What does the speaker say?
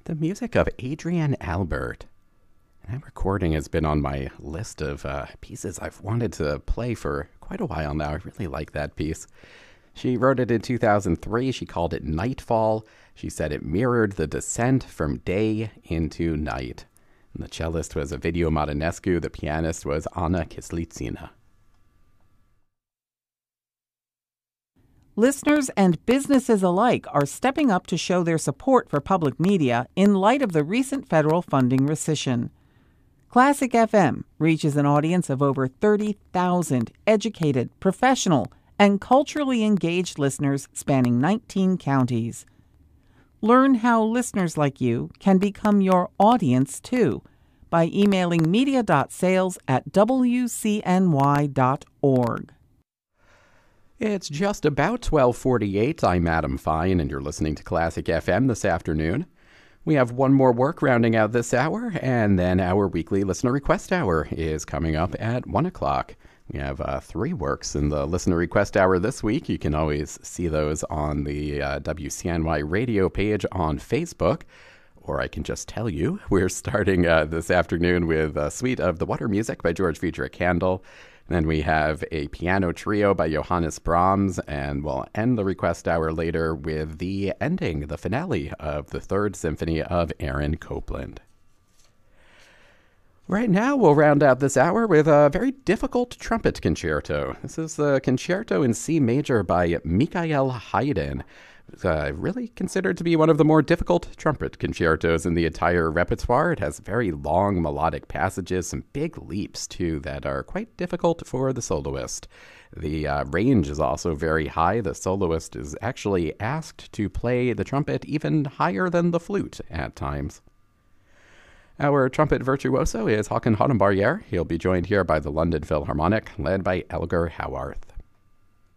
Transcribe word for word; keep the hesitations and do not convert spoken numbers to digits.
the music of Adrienne Albert. That recording has been on my list of uh, pieces I've wanted to play for quite a while now. I really like that piece. She wrote it in two thousand three. She called it Nightfall. She said it mirrored the descent from day into night. And the cellist was Ovidiu Marinescu. The pianist was Ana Kislitsina. Listeners and businesses alike are stepping up to show their support for public media in light of the recent federal funding rescission. Classic F M reaches an audience of over thirty thousand educated, professional, and culturally engaged listeners spanning nineteen counties. Learn how listeners like you can become your audience, too, by emailing media.sales at w c n y dot org. It's just about twelve forty-eight. I'm Adam Fine, and you're listening to Classic F M this afternoon. We have one more work rounding out this hour, and then our weekly Listener Request Hour is coming up at one o'clock. We have uh, three works in the Listener Request Hour this week. You can always see those on the uh, W C N Y radio page on Facebook. Or I can just tell you, we're starting uh, this afternoon with a suite of The Water Music by George Friedrich Handel. Then we have a piano trio by Johannes Brahms, and we'll end the request hour later with the ending, the finale of the Third Symphony of Aaron Copland. Right now, we'll round out this hour with a very difficult trumpet concerto. This is the Concerto in C major by Michael Haydn. Uh, really considered to be one of the more difficult trumpet concertos in the entire repertoire. It has very long melodic passages, some big leaps, too, that are quite difficult for the soloist. The uh, range is also very high. The soloist is actually asked to play the trumpet even higher than the flute at times. Our trumpet virtuoso is Håkon Hardenbarrier. He'll be joined here by the London Philharmonic, led by Elgar Howarth.